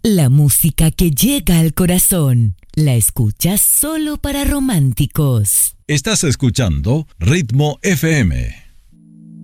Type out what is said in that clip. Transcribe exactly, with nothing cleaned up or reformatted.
La música que llega al corazón. La escuchas solo para románticos. Estás escuchando Ritmo F M.